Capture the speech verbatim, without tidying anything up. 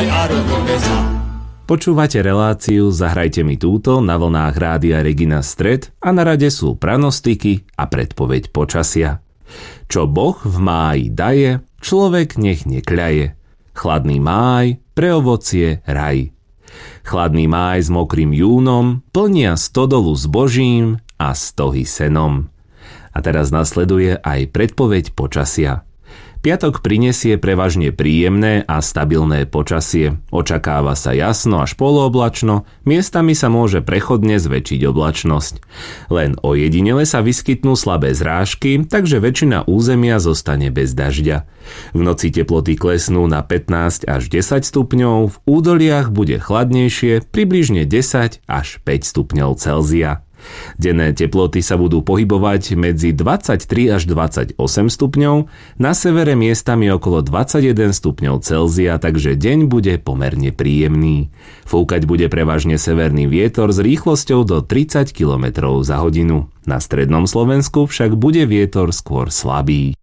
aj a rozhodne sa. Počúvate reláciu Zahrajte mi túto na vlnách Rádia Regina Stred a na rade sú pranostiky a predpoveď počasia. Čo Boh v máji daje, človek nech nekľaje. Chladný máj, pre ovocie raj. Chladný máj s mokrým júnom plnia stodolu s božím a stohy senom. A teraz nasleduje aj predpoveď počasia. Piatok prinesie prevažne príjemné a stabilné počasie. Očakáva sa jasno až polooblačno, miestami sa môže prechodne zväčšiť oblačnosť. Len ojedinele sa vyskytnú slabé zrážky, takže väčšina územia zostane bez dažďa. V noci teploty klesnú na pätnásť až desať stupňov, v údoliach bude chladnejšie, približne desať až päť stupňov Celzia. Denné teploty sa budú pohybovať medzi dvadsaťtri až dvadsaťosem stupňov, na severe miestami okolo dvadsaťjeden stupňov Celzia, takže deň bude pomerne príjemný. Fúkať bude prevažne severný vietor s rýchlosťou do tridsať kilometrov za hodinu. Na strednom Slovensku však bude vietor skôr slabý.